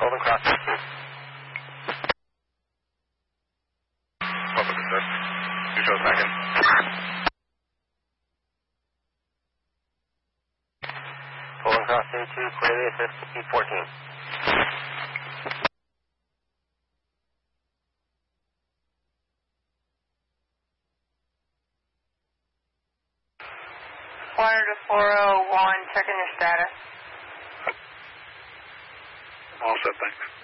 Holding cross A2. Welcome to this. 2 second. Holding cross A2, clearly assist E14. Flyer to 401, checking your status. All set, thanks.